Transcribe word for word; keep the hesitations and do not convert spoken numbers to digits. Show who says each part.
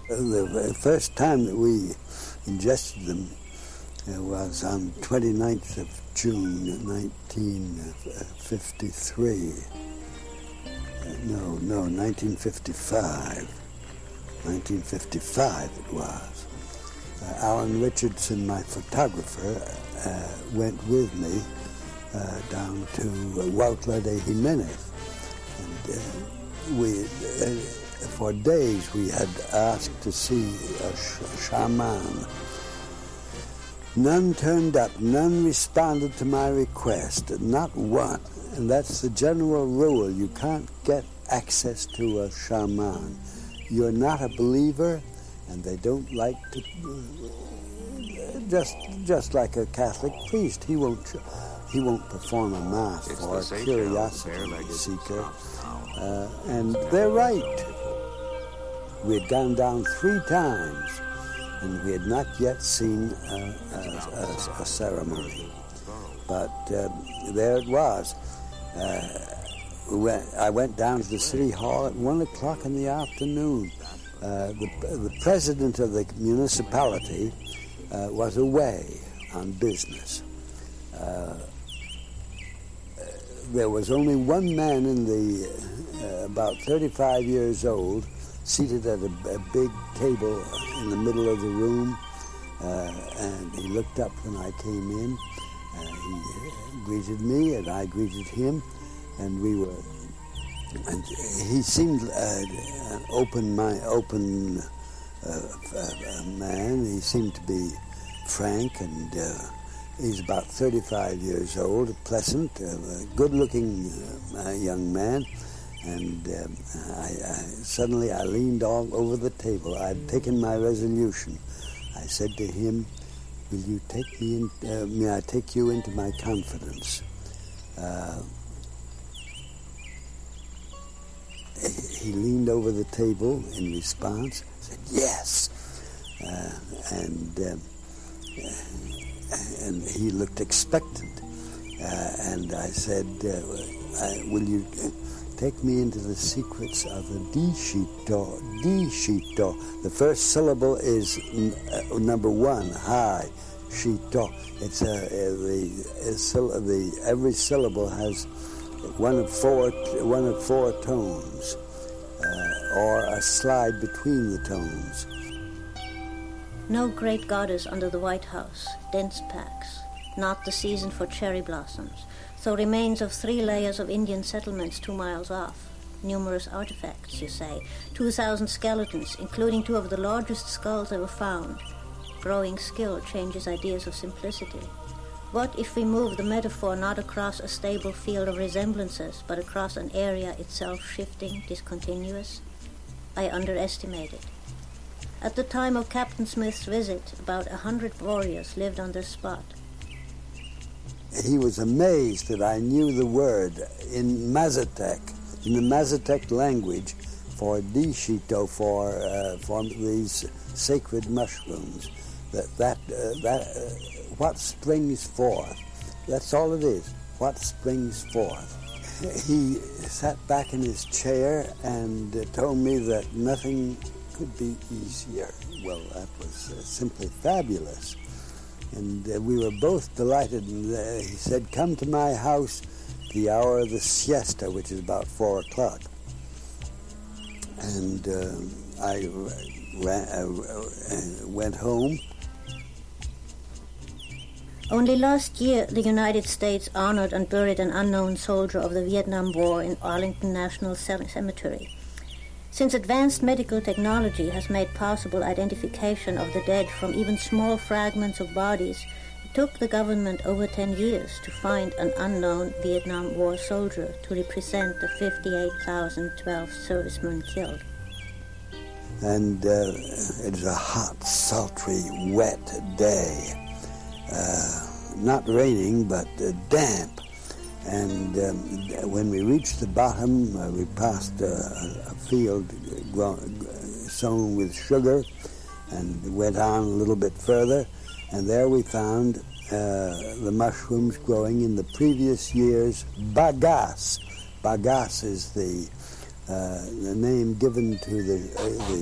Speaker 1: The first time that we ingested them uh, was on twenty-ninth of June, nineteen fifty-three. Uh, no, no, nineteen fifty-five. nineteen fifty-five it was. Uh, Alan Richardson, my photographer, uh, went with me uh, down to Huautla de Jimenez. And uh, we, uh, for days, we had asked to see a sh- shaman. None turned up, none responded to my request, not one. And that's the general rule. You can't get access to a shaman. You're not a believer, and they don't like to, uh, just just like a Catholic priest. He won't he won't perform a mass it's for a curiosity seeker. Uh, and they're right. We had gone down three times, and we had not yet seen a, a, a, a ceremony. But uh, there it was. Uh, we went, I went down to the city hall at one o'clock in the afternoon. Uh, the, the president of the municipality uh, was away on business. Uh, there was only one man in the, uh, about thirty-five years old, seated at a, a big table in the middle of the room, uh, and he looked up when I came in. Uh, he greeted me, and I greeted him, and we were. And he seemed uh, an open, my open uh, uh, man. He seemed to be frank, and uh, he's about thirty-five years old, a pleasant, uh, good-looking uh, young man. And um, I, I, suddenly I leaned all over the table. I'd taken my resolution. I said to him, "Will you take me in? Uh, may I take you into my confidence?" Uh, He leaned over the table in response, said, "Yes." Uh, and um, uh, and he looked expectant. Uh, and I said, uh, I, will you take me into the secrets of the Dishito? Dishito. The first syllable is n- uh, number one, high, shito. It's a, a, the, a syll- the every syllable has one of four one of four tones, uh, or a slide between the tones.
Speaker 2: No great goddess under the White House, dense packs, not the season for cherry blossoms, so remains of three layers of Indian settlements two miles off. Numerous artifacts, you say, two thousand skeletons, including two of the largest skulls ever found. Growing skill changes ideas of simplicity. What if we move the metaphor not across a stable field of resemblances, but across an area itself shifting, discontinuous? I underestimated. At the time of Captain Smith's visit, about a hundred warriors lived on this spot.
Speaker 1: He was amazed that I knew the word in Mazatec, in the Mazatec language, for dishito, for uh, for these sacred mushrooms. That that uh, that. Uh, What springs forth. That's all it is. What springs forth. He sat back in his chair and uh, told me that nothing could be easier. Well, that was uh, simply fabulous. And uh, we were both delighted. And uh, he said, "Come to my house the hour of the siesta," which is about four o'clock. And uh, I ran, uh, went home.
Speaker 2: Only last year, the United States honored and buried an unknown soldier of the Vietnam War in Arlington National Cemetery. Since advanced medical technology has made possible identification of the dead from even small fragments of bodies, it took the government over ten years to find an unknown Vietnam War soldier to represent the fifty-eight thousand twelve servicemen killed.
Speaker 1: And uh, it was a hot, sultry, wet day. Uh, not raining, but uh, damp. And um, when we reached the bottom, uh, we passed uh, a field grown, sown with sugar, and went on a little bit further, and there we found uh, the mushrooms growing in the previous year's bagasse. Bagasse is the, uh, the name given to the, uh, the